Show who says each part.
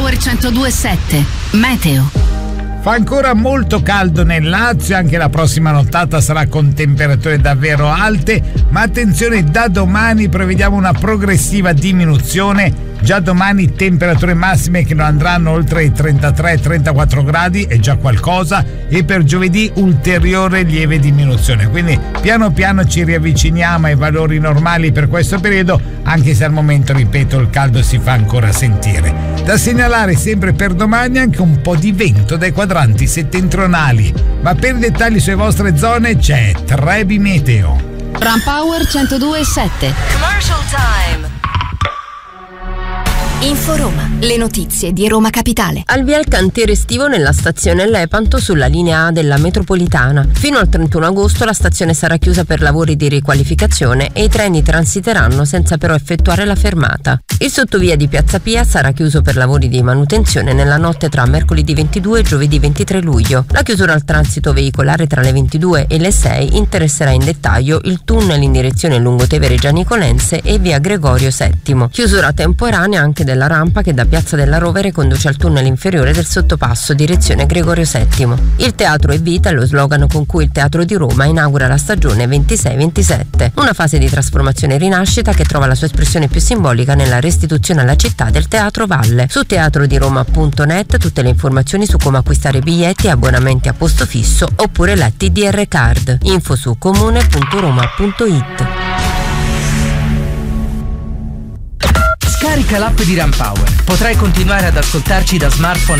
Speaker 1: Power 102.7 Meteo.
Speaker 2: Fa ancora molto caldo nel Lazio, anche la prossima nottata sarà con temperature davvero alte, ma attenzione, da domani prevediamo una progressiva diminuzione. Già domani temperature massime che non andranno oltre i 33-34 gradi, è già qualcosa, e per giovedì ulteriore lieve diminuzione. Quindi piano piano ci riavviciniamo ai valori normali per questo periodo, anche se al momento, ripeto, il caldo si fa ancora sentire. Da segnalare sempre per domani anche un po' di vento dai quadranti settentrionali, ma per i dettagli sulle vostre zone c'è Trebi Meteo.
Speaker 1: Ram Power 102.7
Speaker 3: Commercial time. Info Roma, le notizie di Roma Capitale.
Speaker 4: Al via il cantiere estivo nella stazione Lepanto sulla linea A della metropolitana. Fino al 31 agosto la stazione sarà chiusa per lavori di riqualificazione e i treni transiteranno senza però effettuare la fermata. Il sottovia di Piazza Pia sarà chiuso per lavori di manutenzione nella notte tra mercoledì 22 e giovedì 23 luglio. La chiusura al transito veicolare tra le 22 e le 6 interesserà in dettaglio il tunnel in direzione Lungotevere Gianicolense e via Gregorio VII. Chiusura temporanea anche della rampa che da Piazza della Rovere conduce al tunnel inferiore del sottopasso direzione Gregorio VII. Il teatro è vita è lo slogan con cui il Teatro di Roma inaugura la stagione 26-27, una fase di trasformazione e rinascita che trova la sua espressione più simbolica nella restituzione alla città del Teatro Valle. Su teatrodiroma.net tutte le informazioni su come acquistare biglietti e abbonamenti a posto fisso oppure la TDR Card. Info su comune.roma.it.
Speaker 5: Scarica l'app di Ram Power. Potrai continuare ad ascoltarci da smartphone